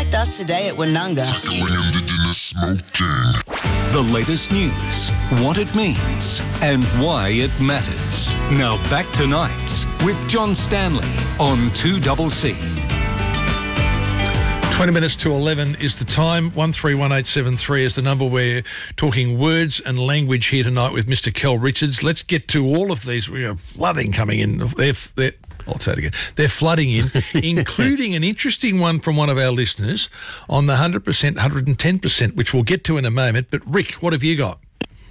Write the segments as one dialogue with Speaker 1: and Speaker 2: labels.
Speaker 1: Contact us today at Winunga.
Speaker 2: The latest news, what it means, and why it matters. Now back to Nights with John Stanley on 2CC.
Speaker 3: 20 minutes to 11 is the time. 131873 is the number. We're talking words and language here tonight with Mr. Kel Richards. Let's get to all of these. We are flooding coming in. I'll say it again. They're flooding in, including an interesting one from one of our listeners on the 100%, 110%, which we'll get to in a moment. But Rick, what have you got?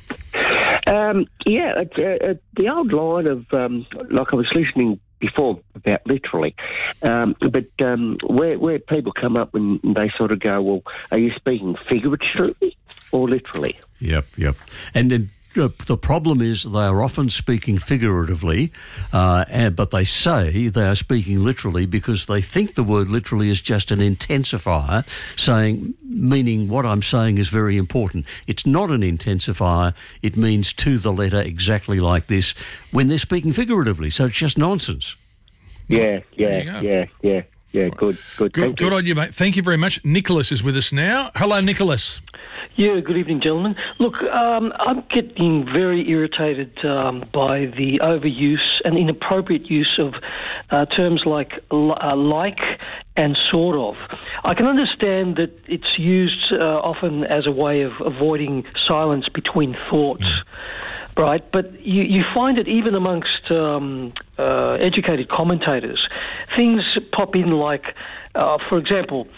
Speaker 4: The old line of, like I was listening before about literally, but where people come up and they sort of go, well, are you speaking figuratively or literally?
Speaker 5: Yep. And then the problem is they are often speaking figuratively, but they say they are speaking literally because they think the word literally is just an intensifier, meaning what I'm saying is very important. It's not an intensifier. It means to the letter exactly like this when they're speaking figuratively. So it's just nonsense.
Speaker 4: Yeah. Good.
Speaker 3: Good on you, mate. Thank you very much. Nicholas is with us now. Hello, Nicholas.
Speaker 6: Yeah, good evening, gentlemen. Look, I'm getting very irritated by the overuse and inappropriate use of terms like and sort of. I can understand that it's used often as a way of avoiding silence between thoughts. Right, but you find it even amongst educated commentators. Things pop in like, for example,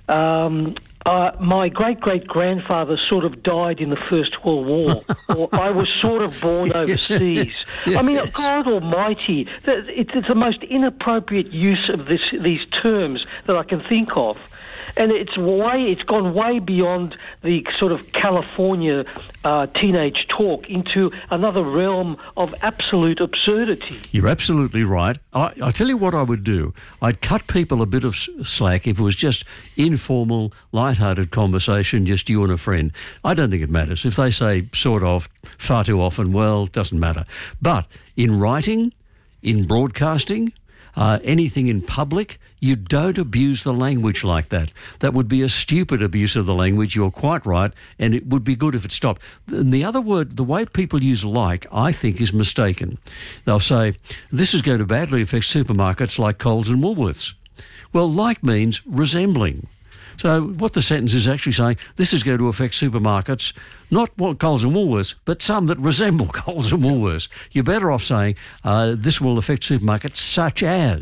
Speaker 6: my great-great-grandfather sort of died in the First World War, or I was sort of born overseas.
Speaker 5: Yes.
Speaker 6: I mean, God almighty, it's the most inappropriate use of these terms that I can think of. And it's gone way beyond the sort of California teenage talk into another realm of absolute absurdity.
Speaker 5: You're absolutely right. I tell you what I would do. I'd cut people a bit of slack if it was just informal, light-hearted conversation, just you and a friend. I don't think it matters. If they say sort of far too often, well, it doesn't matter. But in writing, in broadcasting, anything in public, you don't abuse the language like that. That would be a stupid abuse of the language. You're quite right, and it would be good if it stopped. And the other word, the way people use like, I think is mistaken. They'll say, this is going to badly affect supermarkets like Coles and Woolworths. Well, like means resembling. So what the sentence is actually saying, this is going to affect supermarkets, not what Coles and Woolworths, but some that resemble Coles and Woolworths. You're better off saying this will affect supermarkets such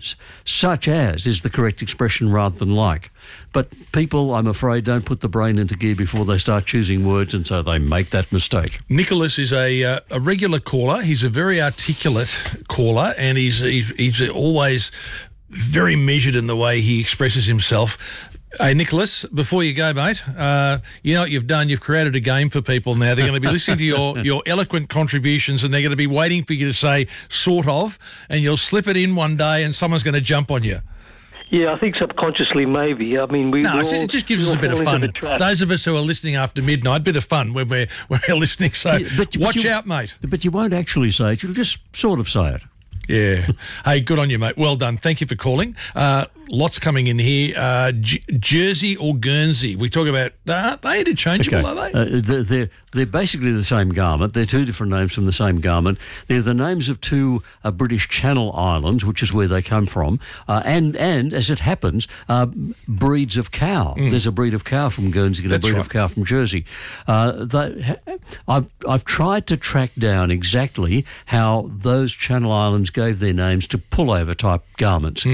Speaker 5: as is the correct expression rather than like. But people, I'm afraid, don't put the brain into gear before they start choosing words, and so they make that mistake.
Speaker 3: Nicholas is a regular caller. He's a very articulate caller, and he's always very measured in the way he expresses himself. Hey, Nicholas, before you go, mate, you know what you've done? You've created a game for people now. They're going to be listening to your eloquent contributions, and they're going to be waiting for you to say sort of, and you'll slip it in one day and someone's going to jump on you.
Speaker 6: Yeah, I think subconsciously maybe. I mean,
Speaker 3: it just gives us a bit of fun. Those of us who are listening after midnight, a bit of fun when we're listening. So watch out, mate.
Speaker 5: But you won't actually say it. You'll just sort of say it.
Speaker 3: Yeah. Hey, good on you, mate. Well done. Thank you for calling. Lots coming in here. Jersey or Guernsey? We talk about, are they interchangeable, are they?
Speaker 5: They're basically the same garment. They're two different names from the same garment. They're the names of two British Channel Islands, which is where they come from, and as it happens, breeds of cow. There's a breed of cow from Guernsey and a breed of cow from Jersey. I've tried to track down exactly how those Channel Islands gave their names to pullover type garments.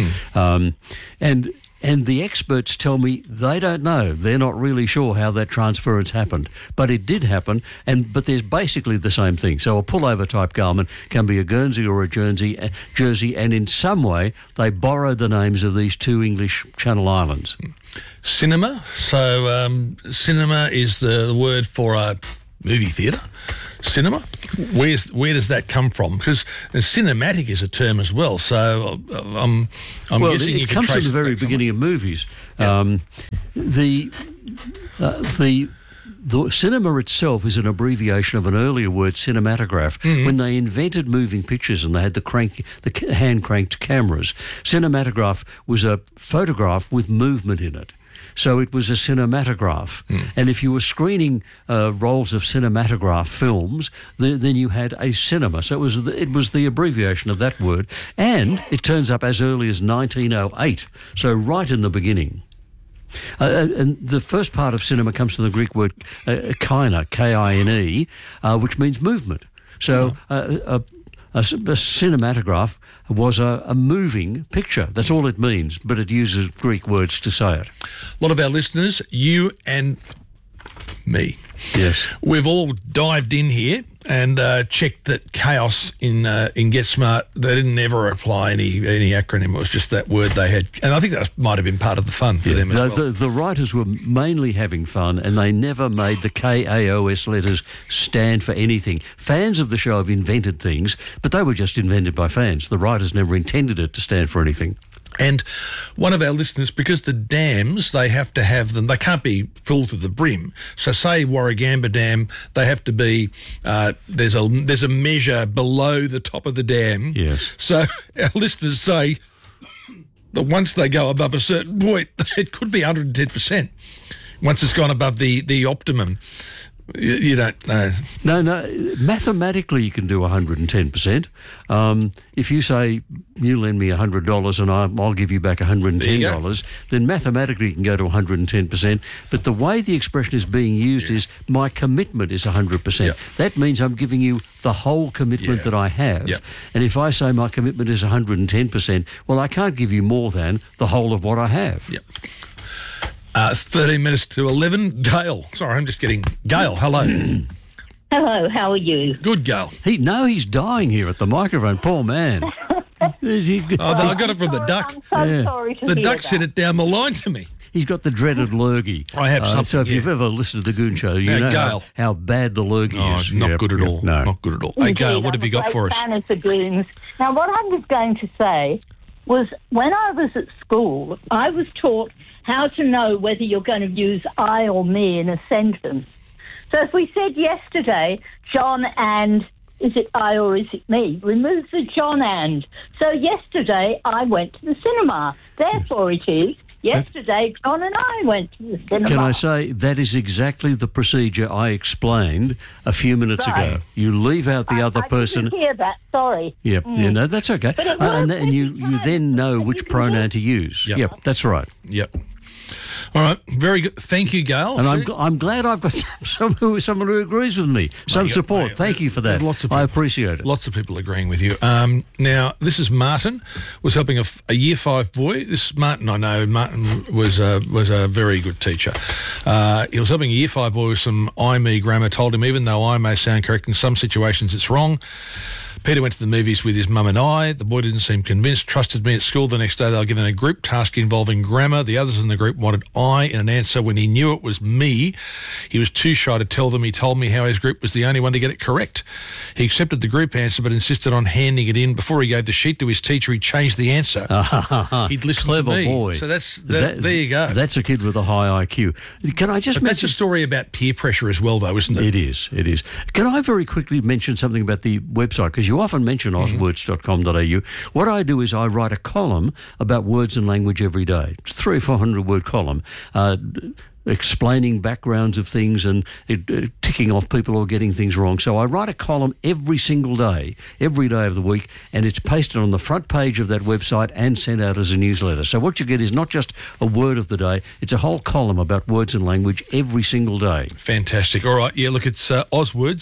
Speaker 5: And the experts tell me they don't know. They're not really sure how that transference happened. But it did happen, but there's basically the same thing. So a pullover type garment can be a Guernsey or a Jersey, and in some way they borrowed the names of these two English Channel Islands.
Speaker 3: Cinema. So cinema is the word for a movie theatre. Cinema? Where does that come from? Because cinematic is a term as well. So I'm guessing you can trace it. It comes
Speaker 5: from the very beginning of movies. Yeah. The cinema itself is an abbreviation of an earlier word, cinematograph. Mm-hmm. When they invented moving pictures and they had the hand-cranked cameras, cinematograph was a photograph with movement in it. so it was a cinematograph. And if you were screening rolls of cinematograph films, then you had a cinema. So it was the abbreviation of that word. And it turns up as early as 1908, so right in the beginning. And the first part of cinema comes from the Greek word kine, K-I-N-E, which means movement. So a cinematograph was a moving picture. That's all it means, but it uses Greek words to say it.
Speaker 3: A lot of our listeners, you and me,
Speaker 5: yes,
Speaker 3: we've all dived in here and checked that chaos in Get Smart, they didn't ever apply any acronym. It was just that word they had. And I think that might have been part of the fun for them as well.
Speaker 5: The writers were mainly having fun, and they never made the KAOS letters stand for anything. Fans of the show have invented things, but they were just invented by fans. The writers never intended it to stand for anything.
Speaker 3: And one of our listeners, because the dams, they have to have them, they can't be full to the brim. So say Warragamba Dam, they have to be, there's a measure below the top of the dam.
Speaker 5: Yes.
Speaker 3: So our listeners say that once they go above a certain point, it could be 110%. Once it's gone above the optimum. You don't know.
Speaker 5: No. Mathematically, you can do 110%. If you say you lend me $100 and I'll give you back $110, then mathematically you can go to 110%. But the way the expression is being used is my commitment is 100%.
Speaker 3: Yep.
Speaker 5: That means I'm giving you the whole commitment that I have.
Speaker 3: Yep.
Speaker 5: And if I say my commitment is 110%, well, I can't give you more than the whole of what I have.
Speaker 3: Yep. 13 minutes to 11. Gail. Sorry, I'm just getting... Gail, hello.
Speaker 1: Hello, how are you?
Speaker 3: Good, Gail.
Speaker 5: He's dying here at the microphone. Poor man.
Speaker 3: I got it from the duck.
Speaker 1: I'm so sorry to
Speaker 3: The
Speaker 1: hear
Speaker 3: duck
Speaker 1: that.
Speaker 3: sent it down the line to me.
Speaker 5: He's got the dreaded lurgy.
Speaker 3: I have something,
Speaker 5: So if you've ever listened to the Goon Show, you know
Speaker 3: Gail.
Speaker 5: how bad the lurgy is.
Speaker 3: Not good at all.
Speaker 5: No.
Speaker 3: Not good at all. Hey, Gail, what have you got for us?
Speaker 1: I'm a great fan of the Goons. Now, what I was going to say was when I was at school, I was taught how to know whether you're going to use I or me in a sentence. So if we said yesterday, John and, is it I or is it me? Remove the John and. So yesterday I went to the cinema. Therefore it is, yesterday John and I went to the cinema.
Speaker 5: Can I say that is exactly the procedure I explained a few minutes ago. You leave out the other person.
Speaker 1: I didn't hear that, sorry.
Speaker 5: Yep, that's okay.
Speaker 1: But it
Speaker 5: And
Speaker 1: works
Speaker 5: you
Speaker 1: every time.
Speaker 5: then know
Speaker 1: So
Speaker 5: which
Speaker 1: you can
Speaker 5: pronoun
Speaker 1: work.
Speaker 5: to use.
Speaker 3: Yep.
Speaker 5: That's right.
Speaker 3: Yep. All right. Very good. Thank you, Gail.
Speaker 5: And I'm glad I've got someone who agrees with me. Some support. Thank you for that.
Speaker 3: Lots of
Speaker 5: I
Speaker 3: people.
Speaker 5: appreciate it.
Speaker 3: Lots of people agreeing with you. Now, this is Martin, was helping a Year 5 boy. This Martin, I know, Martin was a very good teacher. He was helping a Year 5 boy with some I, me grammar, told him even though I may sound correct in some situations, it's wrong. Peter went to the movies with his mum and I. The boy didn't seem convinced, trusted me at school. The next day they were given a group task involving grammar. The others in the group wanted I in an answer when he knew it was me. He was too shy to tell them. He told me how his group was the only one to get it correct. He accepted the group answer but insisted on handing it in. Before he gave the sheet to his teacher, he changed the answer. He'd listened
Speaker 5: Clever
Speaker 3: to me.
Speaker 5: boy.
Speaker 3: So there you go.
Speaker 5: That's a kid with a high IQ. Can I just
Speaker 3: But that's
Speaker 5: mention...
Speaker 3: a story about peer pressure as well, though, isn't it?
Speaker 5: It is. Can I very quickly mention something about the website? Because you often mention oswords.com.au. What I do is I write a column about words and language every day. It's a 300 or 400 word column. Explaining backgrounds of things and ticking off people who are getting things wrong. So I write a column every single day, every day of the week, and it's pasted on the front page of that website and sent out as a newsletter. So what you get is not just a word of the day, it's a whole column about words and language every single day.
Speaker 3: Fantastic. All right. Yeah, look, it's Oswords,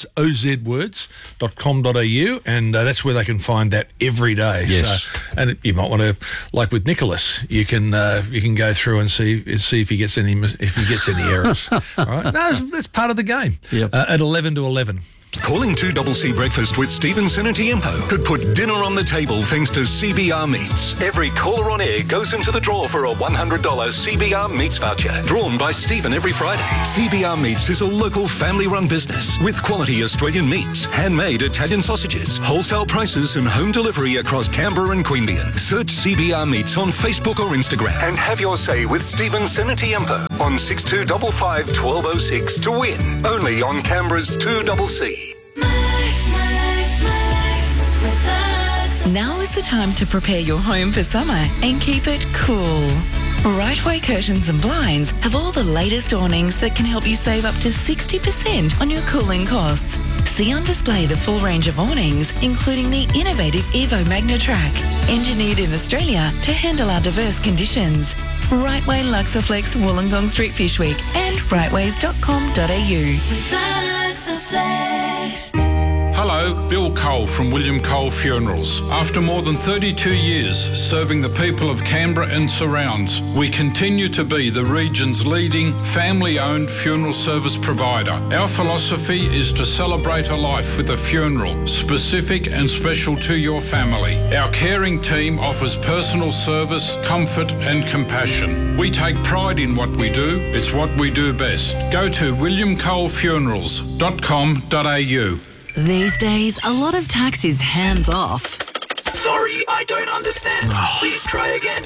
Speaker 3: ozwords.com.au, and that's where they can find that every day.
Speaker 5: Yes.
Speaker 3: So, and you might want to, like with Nicholas, you can go through and see if he gets any errors. All right. No, that's part of the game.
Speaker 5: Yep.
Speaker 3: At 11 to 11.
Speaker 2: Calling 2CC Breakfast with Stevenson and Tiempo could put dinner on the table thanks to CBR Meats. Every caller on air goes into the draw for a $100 CBR Meats voucher, drawn by Stephen every Friday. CBR Meats is a local family-run business with quality Australian meats, handmade Italian sausages, wholesale prices and home delivery across Canberra and Queanbeyan. Search CBR Meats on Facebook or Instagram and have your say with Stevenson and Tiempo on 6255 1206 to win. Only on Canberra's 2CC.
Speaker 7: Now is the time to prepare your home for summer and keep it cool. Rightway Curtains and Blinds have all the latest awnings that can help you save up to 60% on your cooling costs. See on display the full range of awnings, including the innovative Evo MagnaTrack, engineered in Australia to handle our diverse conditions. Rightway Luxaflex Wollongong Street Fish Week and rightways.com.au. With Luxaflex.
Speaker 8: Hello, Bill Cole from William Cole Funerals. After more than 32 years serving the people of Canberra and surrounds, we continue to be the region's leading family-owned funeral service provider. Our philosophy is to celebrate a life with a funeral, specific and special to your family. Our caring team offers personal service, comfort and compassion. We take pride in what we do. It's what we do best. Go to williamcolefunerals.com.au.
Speaker 7: These days, a lot of tax is hands off.
Speaker 9: Sorry, I don't understand. Please try again.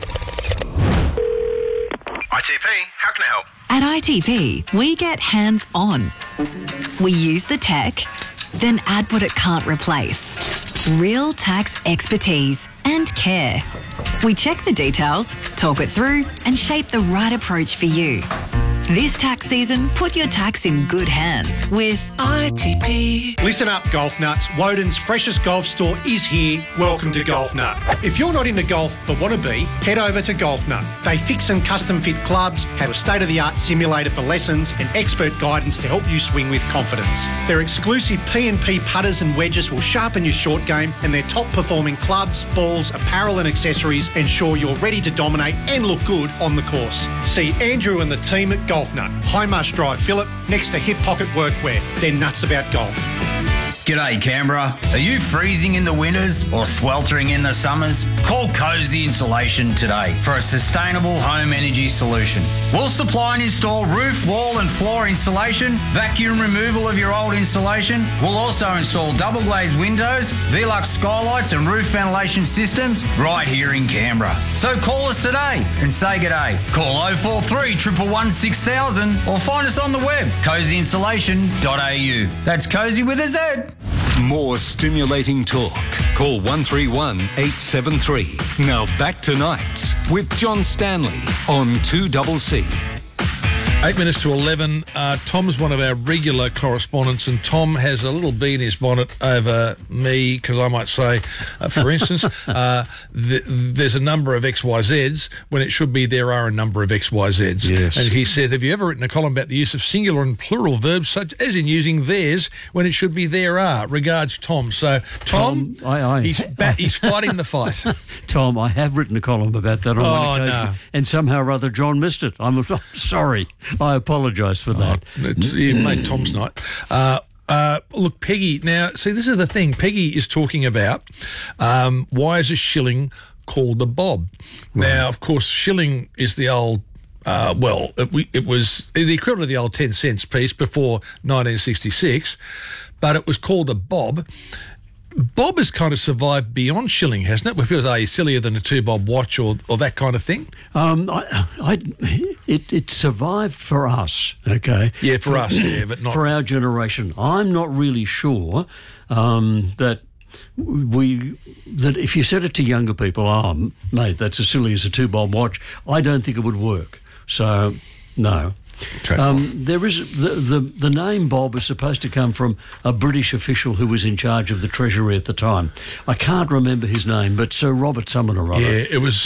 Speaker 10: ITP, how can I help?
Speaker 7: At ITP, we get hands on. We use the tech, then add what it can't replace. Real tax expertise and care. We check the details, talk it through, and shape the right approach for you. This tax season, put your tax in good hands with ITP.
Speaker 11: Listen up, golf nuts. Woden's freshest golf store is here. Welcome to Golf Nut. If you're not into golf but want to be, head over to Golf Nut. They fix and custom fit clubs, have a state-of-the-art simulator for lessons and expert guidance to help you swing with confidence. Their exclusive P&P putters and wedges will sharpen your short game, and their top-performing clubs, balls, apparel and accessories ensure you're ready to dominate and look good on the course. See Andrew and the team at Golf Nut, High Marsh Drive, Phillip, next to Hip Pocket Workwear. They're nuts about golf.
Speaker 9: G'day Canberra. Are you freezing in the winters or sweltering in the summers? Call Cozy Insulation today for a sustainable home energy solution. We'll supply and install roof, wall and floor insulation, vacuum removal of your old insulation. We'll also install double glazed windows, Velux skylights and roof ventilation systems right here in Canberra. So call us today and say g'day. Call 043 111 6000 or find us on the web, cozyinsulation.au. That's Cozy with a Z.
Speaker 2: More stimulating talk. Call 131 873. Now back to Nights with John Stanley on 2CC.
Speaker 3: 8 minutes to 11. Tom's one of our regular correspondents, and Tom has a little bee in his bonnet over me because I might say, for instance, there's a number of XYZs when it should be there are a number of XYZs.
Speaker 5: Yes.
Speaker 3: And he said, have you ever written a column about the use of singular and plural verbs, such as in using theirs when it should be there are? Regards, Tom. So, Tom, he's fighting the fight.
Speaker 5: Tom, I have written a column about that on one occasion,
Speaker 3: no.
Speaker 5: and somehow or other John missed it. I'm sorry. I apologise for that.
Speaker 3: You made Tom's night. Look, Peggy, now, see, this is the thing. Peggy is talking about why is a shilling called a bob? Right. Now, of course, shilling is the old, it was the equivalent of the old 10 cents piece before 1966, but it was called a bob. Bob has kind of survived beyond shilling, hasn't it? Where people say he's sillier than a 2-bob watch or that kind of thing.
Speaker 5: It survived for us, okay?
Speaker 3: Yeah, for us, yeah, but not
Speaker 5: for our generation. I'm not really sure that if you said it to younger people, mate, that's as silly as a 2-bob watch, I don't think it would work. So, no.
Speaker 3: Okay.
Speaker 5: There is the name Bob is supposed to come from a British official who was in charge of the Treasury at the time. I can't remember his name, but Sir Robert someone or other.
Speaker 3: Yeah, it was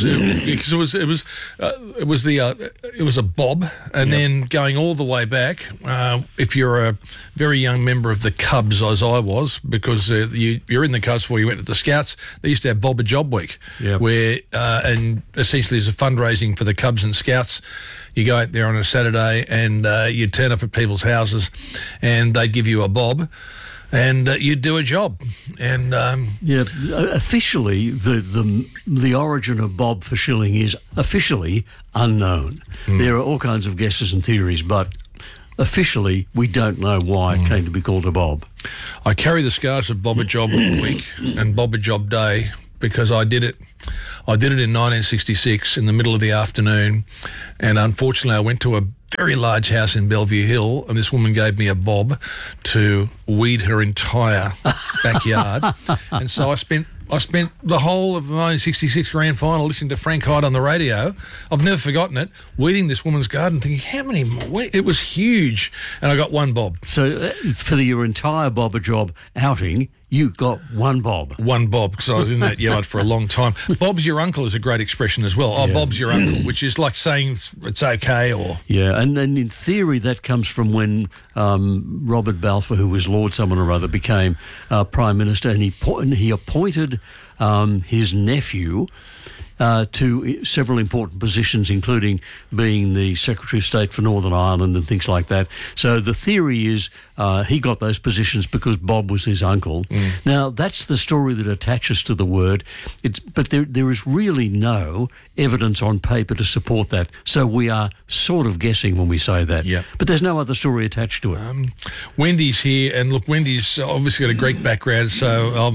Speaker 3: a bob, and then going all the way back. If you're a very young member of the Cubs, as I was, because you're in the Cubs before you went to the Scouts, they used to have Bob a Job Week, where and essentially as a fundraising for the Cubs and Scouts. You go out there on a Saturday and you turn up at people's houses and they'd give you a bob and you'd do a job. And
Speaker 5: officially the origin of bob for shilling is officially unknown. There are all kinds of guesses and theories, but officially we don't know why it came to be called a bob.
Speaker 3: I carry the scars of Bob a Job Week and Bob a Job Day because I did it in 1966 in the middle of the afternoon, and unfortunately I went to a very large house in Bellevue Hill, and this woman gave me a bob to weed her entire backyard. And so I spent I spent the whole of the 1966 grand final listening to Frank Hyde on the radio. I've never forgotten it, weeding this woman's garden, thinking, how many more? It was huge. And I got one bob.
Speaker 5: So for your entire Bob a Job outing, you got one bob.
Speaker 3: One bob, because I was in that yard for a long time. Bob's your uncle is a great expression as well. Oh, Bob's your uncle, which is like saying it's okay or...
Speaker 5: Yeah, and in theory that comes from when Robert Balfour, who was Lord someone or other, became Prime Minister, and he appointed his nephew to several important positions, including being the Secretary of State for Northern Ireland and things like that. So the theory is he got those positions because Bob was his uncle. Now, that's the story that attaches to the word. But there is really no evidence on paper to support that. So we are sort of guessing when we say that.
Speaker 3: Yeah.
Speaker 5: But there's no other story attached to it.
Speaker 3: Wendy's here, and look, Wendy's obviously got a Greek background, so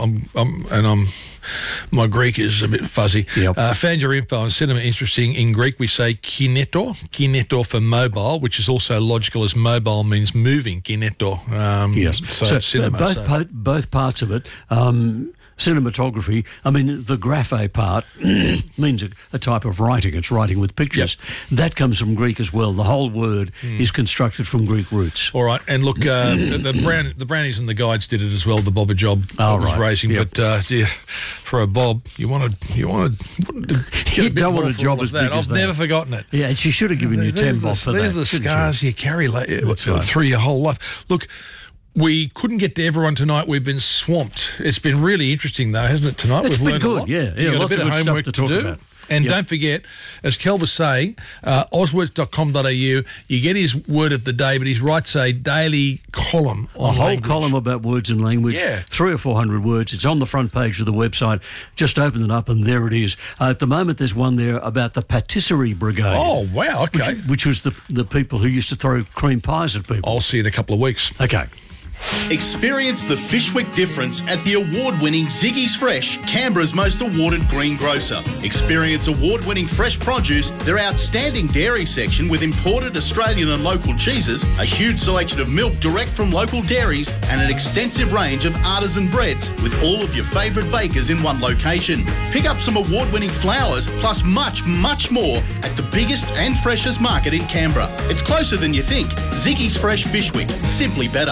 Speaker 3: my Greek is a bit fuzzy.
Speaker 5: Yep.
Speaker 3: Found your info and sentiment interesting. In Greek, we say kineto for mobile, which is also logical as mobile means moving. Kineto.
Speaker 5: Yes.
Speaker 3: So cinema.
Speaker 5: Both parts of it. Cinematography, I mean, the graphe part means a type of writing. It's writing with pictures.
Speaker 3: Yep.
Speaker 5: That comes from Greek as well. The whole word is constructed from Greek roots.
Speaker 3: All right, and look, the brownies and the guides did it as well. The Bob a Job was raising,
Speaker 5: yep.
Speaker 3: but for a Bob, you wanted
Speaker 5: you don't want a job as big as
Speaker 3: I've
Speaker 5: that.
Speaker 3: never forgotten it.
Speaker 5: Yeah, and she should have given you 10 bob for that.
Speaker 3: There's the scars you carry through your whole life. Look. We couldn't get to everyone tonight. We've been swamped. It's been really interesting, though, hasn't it, tonight?
Speaker 5: It's
Speaker 3: We've
Speaker 5: been
Speaker 3: learned
Speaker 5: good,
Speaker 3: a lot.
Speaker 5: yeah.
Speaker 3: You've got
Speaker 5: Lots
Speaker 3: a bit
Speaker 5: of
Speaker 3: of
Speaker 5: good
Speaker 3: homework
Speaker 5: stuff to talk
Speaker 3: do.
Speaker 5: about.
Speaker 3: And
Speaker 5: Yep.
Speaker 3: don't forget, as Kel was saying, oswords.com.au, you get his word of the day, but he writes a daily column on
Speaker 5: a whole
Speaker 3: language.
Speaker 5: column about words and language, 300 or 400 words. It's on the front page of the website. Just open it up and there it is. At the moment, there's one there about the patisserie brigade.
Speaker 3: Oh, wow, okay.
Speaker 5: Which was the people who used to throw cream pies at people.
Speaker 3: I'll see you in a couple of weeks.
Speaker 5: Okay.
Speaker 12: Experience the Fishwick difference at the award-winning Ziggy's Fresh, Canberra's most awarded greengrocer. Experience award-winning fresh produce, their outstanding dairy section with imported Australian and local cheeses, a huge selection of milk direct from local dairies, and an extensive range of artisan breads with all of your favourite bakers in one location. Pick up some award-winning flowers, plus much, much more at the biggest and freshest market in Canberra. It's closer than you think. Ziggy's Fresh Fishwick, simply better.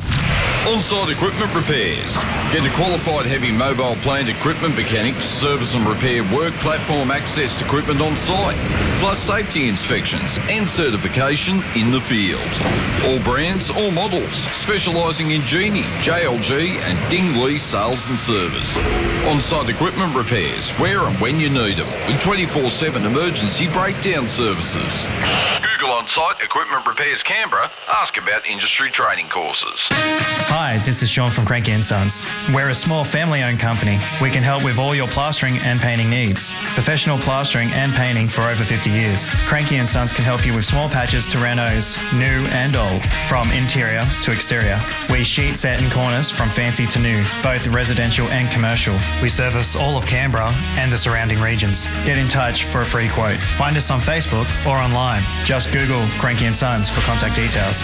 Speaker 13: On-site equipment repairs. Get a qualified heavy mobile plant equipment mechanics, service and repair work platform access equipment on site, plus safety inspections and certification in the field. All brands, all models, specialising in Genie, JLG and Dingley sales and service. On-site equipment repairs, where and when you need them, with 24/7 emergency breakdown services.
Speaker 10: Google on-site equipment repairs Canberra. Ask about industry training courses.
Speaker 14: Hi, this is Sean from Cranky & Sons. We're a small family-owned company. We can help with all your plastering and painting needs. Professional plastering and painting for over 50 years. Cranky & Sons can help you with small patches to renos, new and old, from interior to exterior. We sheet set in corners from fancy to new, both residential and commercial. We service all of Canberra and the surrounding regions. Get in touch for a free quote. Find us on Facebook or online. Just Google Cranky & Sons for contact details.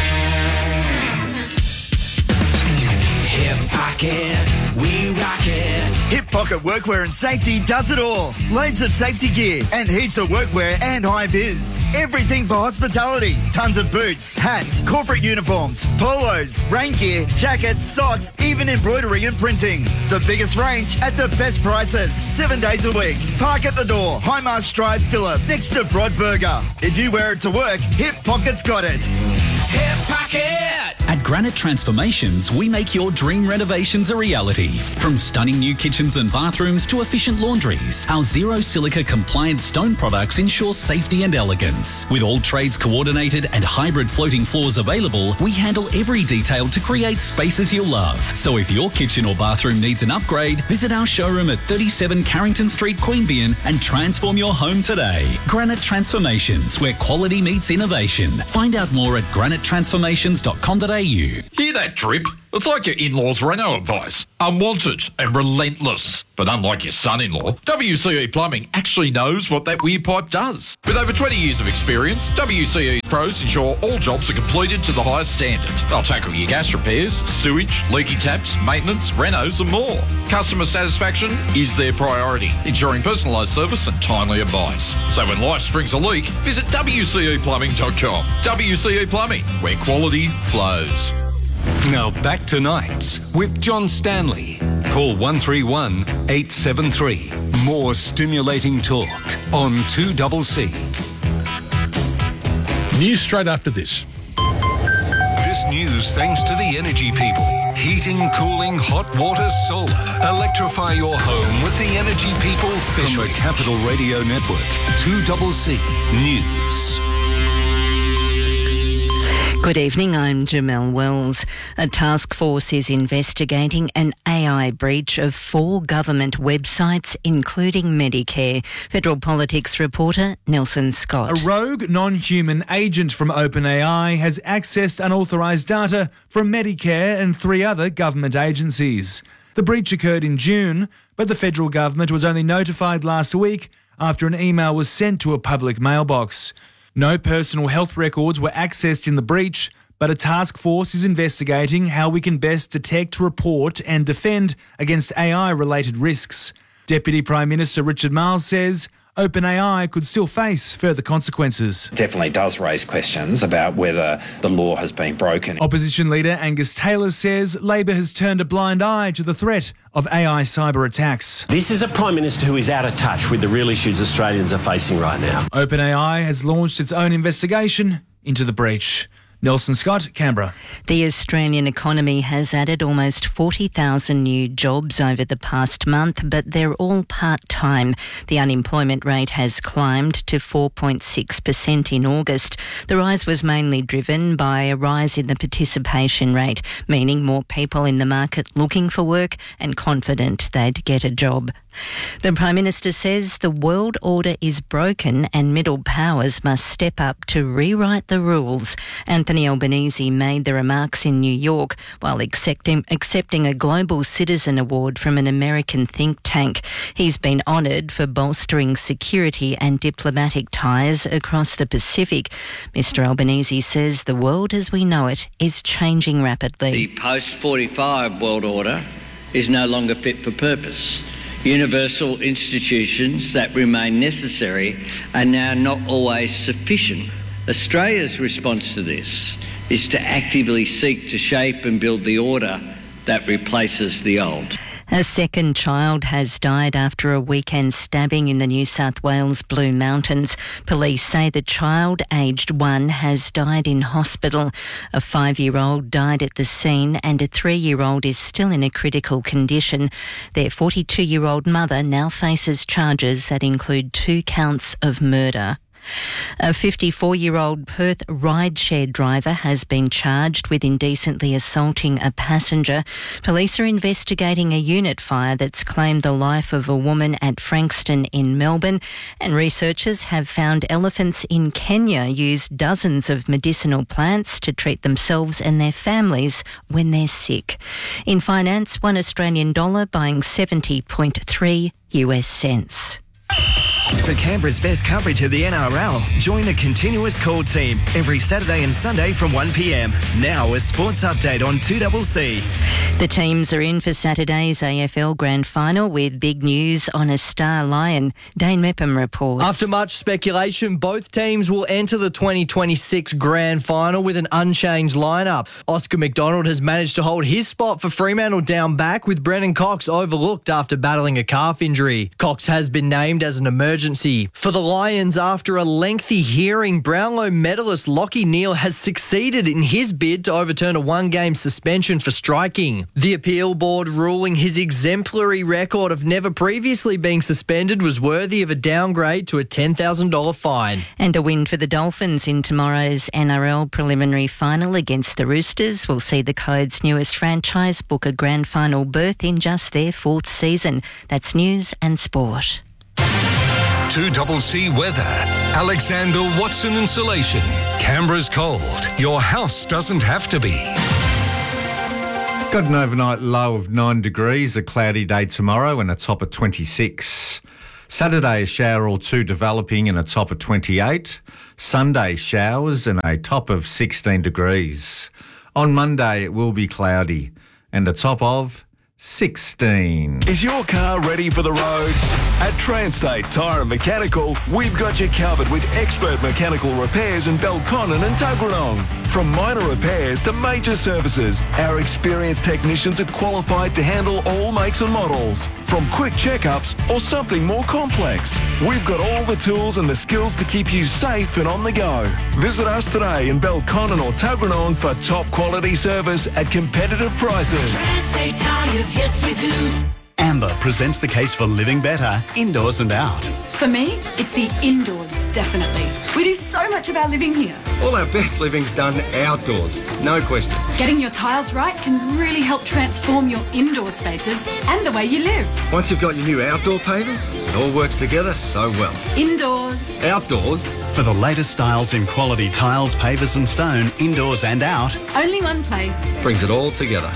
Speaker 15: Hip Pocket, we rock it. Hip Pocket Workwear and Safety does it all. Loads of safety gear and heaps of workwear and high vis. Everything for hospitality. Tons of boots, hats, corporate uniforms, polos, rain gear, jackets, socks, even embroidery and printing. The biggest range at the best prices. 7 days a week. Park at the door. Highmast Drive, Phillip, next to Broadburger. If you wear it to work, Hip Pocket's got it. Hip Pocket!
Speaker 16: At Granite Transformations, we make your dream renovations a reality. From stunning new kitchens and bathrooms to efficient laundries, our zero silica compliant stone products ensure safety and elegance. With all trades coordinated and hybrid floating floors available, we handle every detail to create spaces you'll love. So if your kitchen or bathroom needs an upgrade, visit our showroom at 37 Carrington Street, Queanbeyan and transform your home today. Granite Transformations, where quality meets innovation. Find out more at granitetransformations.com.au.
Speaker 13: Hear that drip?
Speaker 8: It's like your in-laws' Renault advice. Unwanted and relentless. But unlike your son-in-law, WCE Plumbing actually knows what that weird pipe does. With over 20 years of experience, WCE pros ensure all jobs are completed to the highest standard. They'll tackle your gas repairs, sewage, leaky taps, maintenance, renos and more. Customer satisfaction is their priority, ensuring personalised service and timely advice. So when life springs a leak, visit WCEplumbing.com. WCE Plumbing, where quality flows.
Speaker 2: Now back to Nights with John Stanley. Call 131 873. More stimulating talk on 2CC.
Speaker 3: News straight after this.
Speaker 2: This news thanks to the energy people. Heating, cooling, hot water, solar. Electrify your home with the energy people Fish from the Capital Radio Network. 2CC News.
Speaker 17: Good evening, I'm Jamelle Wells. A task force is investigating an AI breach of 4 government websites, including Medicare. Federal Politics reporter Nelson Scott.
Speaker 18: A rogue, non-human agent from OpenAI has accessed unauthorised data from Medicare and 3 other government agencies. The breach occurred in June, but the federal government was only notified last week after an email was sent to a public mailbox. No personal health records were accessed in the breach, but a task force is investigating how we can best detect, report and defend against AI-related risks. Deputy Prime Minister Richard Marles says OpenAI could still face further consequences.
Speaker 19: Definitely does raise questions about whether the law has been broken.
Speaker 18: Opposition leader Angus Taylor says Labor has turned a blind eye to the threat of AI cyber attacks.
Speaker 20: This is a Prime Minister who is out of touch with the real issues Australians are facing right now.
Speaker 18: OpenAI has launched its own investigation into the breach. Nelson Scott, Canberra.
Speaker 17: The Australian economy has added almost 40,000 new jobs over the past month, but they're all part-time. The unemployment rate has climbed to 4.6% in August. The rise was mainly driven by a rise in the participation rate, meaning more people in the market looking for work and confident they'd get a job. The Prime Minister says the world order is broken and middle powers must step up to rewrite the rules. Anthony Albanese made the remarks in New York while accepting a Global Citizen Award from an American think tank. He's been honoured for bolstering security and diplomatic ties across the Pacific. Mr Albanese says the world as we know it is changing rapidly.
Speaker 21: The post-45 world order is no longer fit for purpose. Universal institutions that remain necessary are now not always sufficient. Australia's response to this is to actively seek to shape and build the order that replaces the old.
Speaker 17: A second child has died after a weekend stabbing in the New South Wales Blue Mountains. Police say the child, aged 1, has died in hospital. A 5-year-old died at the scene and a 3-year-old is still in a critical condition. Their 42-year-old mother now faces charges that include 2 counts of murder. A 54-year-old Perth rideshare driver has been charged with indecently assaulting a passenger. Police are investigating a unit fire that's claimed the life of a woman at Frankston in Melbourne, and researchers have found elephants in Kenya use dozens of medicinal plants to treat themselves and their families when they're sick. In finance, $1 Australian buying 70.3 US cents.
Speaker 15: For Canberra's best coverage of the NRL, join the Continuous Call team every Saturday and Sunday from 1 p.m. Now a sports update on 2CC.
Speaker 17: The teams are in for Saturday's AFL Grand Final with big news on a star lion. Dane Mepham reports.
Speaker 22: After much speculation, both teams will enter the 2026 Grand Final with an unchanged lineup. Oscar McDonald has managed to hold his spot for Fremantle down back, with Brennan Cox overlooked after battling a calf injury. Cox has been named as an emergency for the Lions after a lengthy hearing. Brownlow medalist Lachie Neale has succeeded in his bid to overturn a 1-game suspension for striking. The appeal board ruling his exemplary record of never previously being suspended was worthy of a downgrade to a $10,000 fine.
Speaker 17: And a win for the Dolphins in tomorrow's NRL preliminary final against the Roosters will see the Code's newest franchise book a grand final berth in just their 4th season. That's news and sport.
Speaker 2: 2CC weather. Alexander Watson Insulation. Canberra's cold. Your house doesn't have to be.
Speaker 4: Got an overnight low of 9 degrees, a cloudy day tomorrow and a top of 26. Saturday, a shower or two developing and a top of 28. Sunday, showers and a top of 16 degrees. On Monday, it will be cloudy and a top of 16.
Speaker 6: Is your car ready for the road? At Transtate Tyre and Mechanical, we've got you covered with expert mechanical repairs in Belconnen and Tuggeranong. From minor repairs to major services, our experienced technicians are qualified to handle all makes and models. From quick checkups or something more complex, we've got all the tools and the skills to keep you safe and on the go. Visit us today in Belconnen or Tuggeranong for top quality service at competitive prices.
Speaker 23: Transtate Tyres, yes we do. Amber presents the case for living better, indoors and out.
Speaker 24: For me, it's the indoors, definitely. We do so much of our living here.
Speaker 25: All our best living's done outdoors, no question.
Speaker 24: Getting your tiles right can really help transform your indoor spaces and the way you live.
Speaker 25: Once you've got your new outdoor pavers, it all works together so well.
Speaker 24: Indoors.
Speaker 25: Outdoors.
Speaker 23: For the latest styles in quality tiles, pavers and stone, indoors and out.
Speaker 24: Only one place.
Speaker 25: Brings it all together.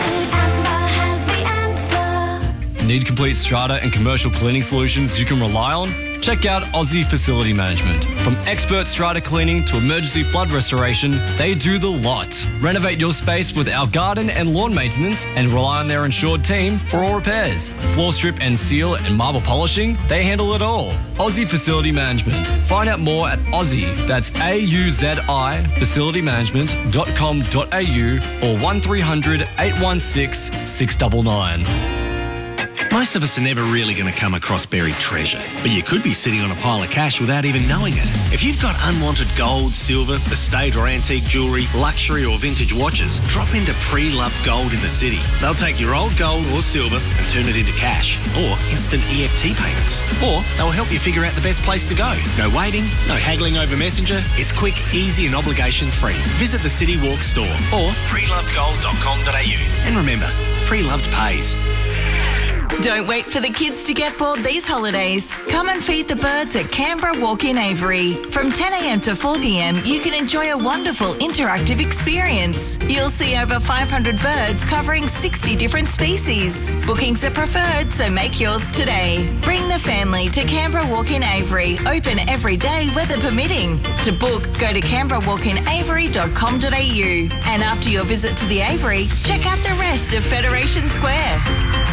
Speaker 26: Need complete strata and commercial cleaning solutions you can rely on? Check out Aussie Facility Management. From expert strata cleaning to emergency flood restoration, they do the lot. Renovate your space with our garden and lawn maintenance and rely on their insured team for all repairs. Floor strip and seal and marble polishing, they handle it all. Aussie Facility Management. Find out more at Aussie, that's AUZI, facilitymanagement.com.au or 1300 816 699.
Speaker 27: Most of us are never really going to come across buried treasure, but you could be sitting on a pile of cash without even knowing it. If you've got unwanted gold, silver, estate or antique jewellery, luxury or vintage watches, drop into Pre-Loved Gold in the city. They'll take your old gold or silver and turn it into cash or instant EFT payments. Or they'll help you figure out the best place to go. No waiting, no haggling over Messenger. It's quick, easy and obligation-free. Visit the City Walk store or prelovedgold.com.au. And remember, Pre-Loved pays.
Speaker 28: Don't wait for the kids to get bored these holidays. Come and feed the birds at Canberra Walk-in Avery. From 10 a.m. to 4 p.m, you can enjoy a wonderful interactive experience. You'll see over 500 birds covering 60 different species. Bookings are preferred, so make yours today. Bring the family to Canberra Walk-in Avery. Open every day, weather permitting. To book, go to canberrawalkinavery.com.au. And after your visit to the Avery, check out the rest of Federation Square.